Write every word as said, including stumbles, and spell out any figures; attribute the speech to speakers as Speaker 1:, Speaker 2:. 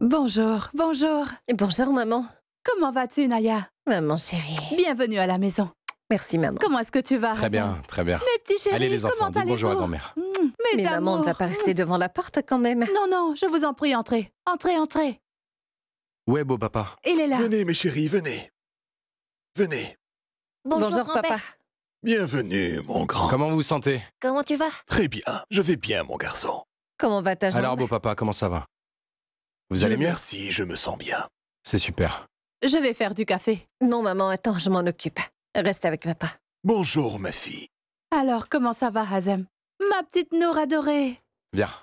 Speaker 1: Bonjour, bonjour.
Speaker 2: Bonjour, maman.
Speaker 1: Comment vas-tu, Naya?
Speaker 2: Maman chérie.
Speaker 1: Bienvenue à la maison.
Speaker 2: Merci, maman.
Speaker 1: Comment est-ce que tu vas,
Speaker 3: Très
Speaker 1: Hazan?
Speaker 3: bien, très bien.
Speaker 1: Mes petits chéris,
Speaker 3: Allez les enfants,
Speaker 1: comment
Speaker 3: dites bonjour à
Speaker 1: allez-vous?
Speaker 3: grand-mère.
Speaker 1: Mmh, mes
Speaker 2: Mais maman ne va
Speaker 1: amours.
Speaker 2: pas rester devant la porte quand même.
Speaker 1: Non, non, je vous en prie, entrez. Entrez, entrez.
Speaker 3: Où est beau papa?
Speaker 1: Il est là.
Speaker 4: Venez, mes chéris, venez. Venez.
Speaker 2: Bonjour, papa.
Speaker 4: Bienvenue, mon grand.
Speaker 3: Comment vous vous sentez?
Speaker 2: Comment tu vas?
Speaker 4: Très bien, je vais bien, mon garçon.
Speaker 2: Comment va ta jambe?
Speaker 3: Alors beau papa, comment ça va? Vous
Speaker 4: Dieu
Speaker 3: allez mieux?
Speaker 4: merci, je me sens bien.
Speaker 3: C'est super.
Speaker 1: Je vais faire du café.
Speaker 2: Non, maman, attends, je m'en occupe. Reste avec papa.
Speaker 4: Bonjour, ma fille.
Speaker 1: Alors, comment ça va, Hazem? Ma petite Nour adorée.
Speaker 3: Viens.